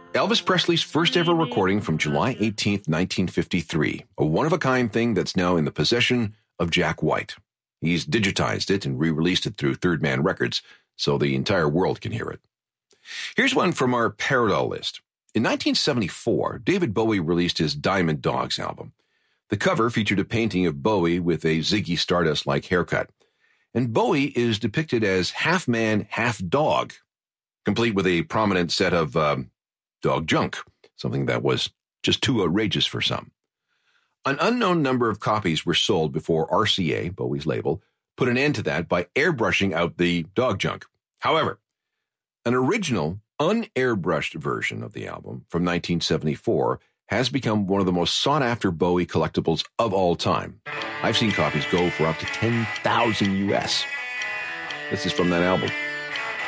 Elvis Presley's first ever recording from July 18th, 1953, a one-of-a-kind thing that's now in the possession of Jack White. He's digitized it and re-released it through Third Man Records so the entire world can hear it. Here's one from our parallel list. In 1974, David Bowie released his Diamond Dogs album. The cover featured a painting of Bowie with a Ziggy Stardust-like haircut. And Bowie is depicted as half man, half dog, complete with a prominent set of dog junk, something that was just too outrageous for some. An unknown number of copies were sold before RCA, Bowie's label, put an end to that by airbrushing out the dog junk. However, an original, unairbrushed version of the album from 1974 has become one of the most sought-after Bowie collectibles of all time. I've seen copies go for up to $10,000 US. This is from that album.